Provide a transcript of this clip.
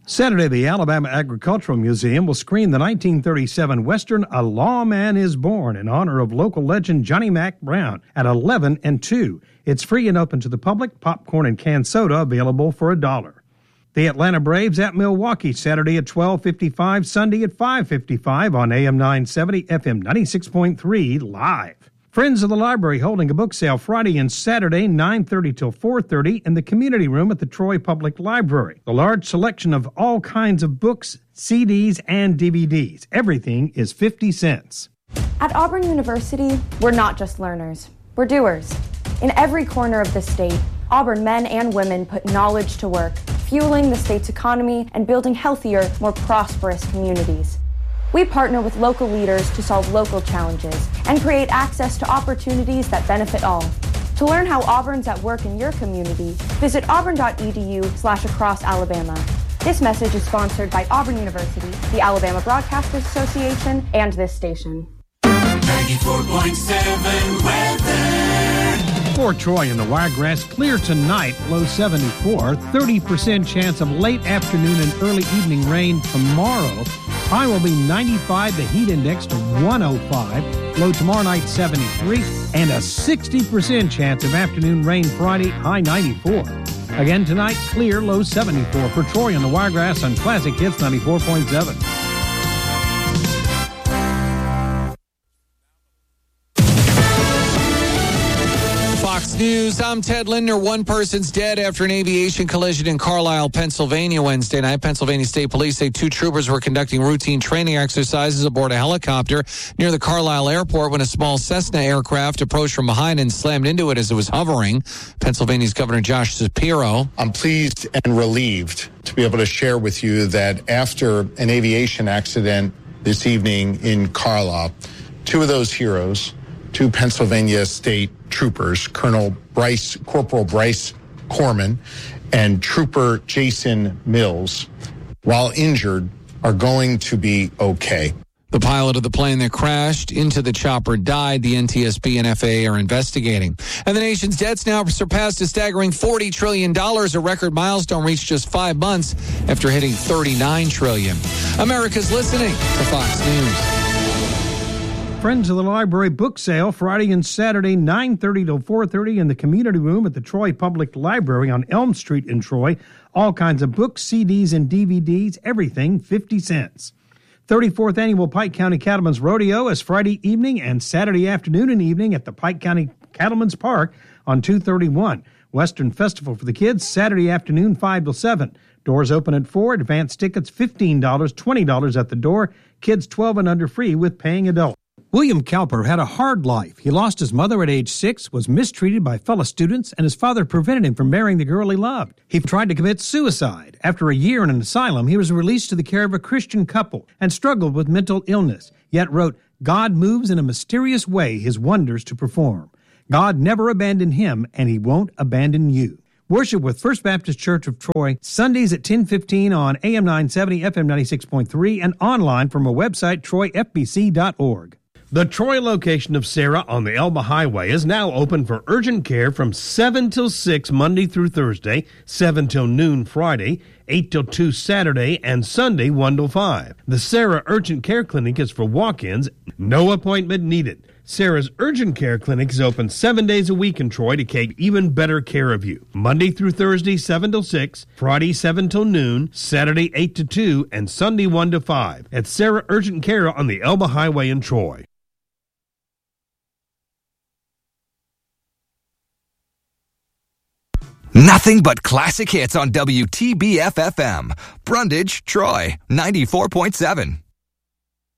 Saturday, the Alabama Agricultural Museum will screen the 1937 Western A Lawman is Born in honor of local legend Johnny Mack Brown at 11 and 2. It's free and open to the public. Popcorn and canned soda available for $1. The Atlanta Braves at Milwaukee, Saturday at 12:55, Sunday at 5:55 on AM 970, FM 96.3 live. Friends of the Library holding a book sale Friday and Saturday, 9:30 till 4:30 in the community room at the Troy Public Library. A large selection of all kinds of books, CDs, and DVDs. Everything is 50 cents. At Auburn University, we're not just learners, we're doers. In every corner of the state, Auburn men and women put knowledge to work, fueling the state's economy and building healthier, more prosperous communities. We partner with local leaders to solve local challenges and create access to opportunities that benefit all. To learn how Auburn's at work in your community, visit auburn.edu/acrossalabama. This message is sponsored by Auburn University, the Alabama Broadcasters Association, and this station. 94.7 weather. For Troy and the Wiregrass, clear tonight, low 74, 30% chance of late afternoon and early evening rain tomorrow. High will be 95, the heat index to 105, low tomorrow night 73, and a 60% chance of afternoon rain Friday, high 94. Again tonight, clear, low 74 for Troy and the Wiregrass on Classic Hits 94.7. Fox News, I'm Ted Lindner. One person's dead after an aviation collision in Carlisle, Pennsylvania Wednesday night. Pennsylvania State Police say 2 troopers were conducting routine training exercises aboard a helicopter near the Carlisle airport when a small Cessna aircraft approached from behind and slammed into it as it was hovering. Pennsylvania's Governor Josh Shapiro. I'm pleased and relieved to be able to share with you that after an aviation accident this evening in Carlisle, 2 of those heroes, 2 Pennsylvania State troopers, Corporal Bryce Corman and Trooper Jason Mills, while injured, are going to be okay. The pilot of the plane that crashed into the chopper died. The NTSB and FAA are investigating. And the nation's debts now surpassed a staggering $40 trillion, a record milestone reached just 5 months after hitting $39 trillion. America's listening to Fox News. Friends of the Library book sale Friday and Saturday, 9:30 till 4:30 in the community room at the Troy Public Library on Elm Street in Troy. All kinds of books, CDs, and DVDs, everything 50 cents. 34th Annual Pike County Cattlemen's Rodeo is Friday evening and Saturday afternoon and evening at the Pike County Cattlemen's Park on 231. Western Festival for the kids, Saturday afternoon, 5 till 7. Doors open at 4. Advance tickets $15, $20 at the door. Kids 12 and under free with paying adults. William Cowper had a hard life. He lost his mother at age 6, was mistreated by fellow students, and his father prevented him from marrying the girl he loved. He tried to commit suicide. After a year in an asylum, he was released to the care of a Christian couple and struggled with mental illness, yet wrote, "God moves in a mysterious way his wonders to perform. God never abandoned him, and he won't abandon you." Worship with First Baptist Church of Troy, Sundays at 10:15 on AM 970, FM 96.3, and online from our website, troyfbc.org. The Troy location of Sarah on the Elba Highway is now open for urgent care from 7 till 6 Monday through Thursday, 7 till noon Friday, 8 till 2 Saturday, and Sunday 1 till 5. The Sarah Urgent Care Clinic is for walk-ins, no appointment needed. Sarah's Urgent Care Clinic is open 7 days a week in Troy to take even better care of you. Monday through Thursday, 7 till 6, Friday, 7 till noon, Saturday, 8 to 2, and Sunday, 1 to 5. At Sarah Urgent Care on the Elba Highway in Troy. Nothing but classic hits on WTBF-FM. Brundage, Troy, 94.7.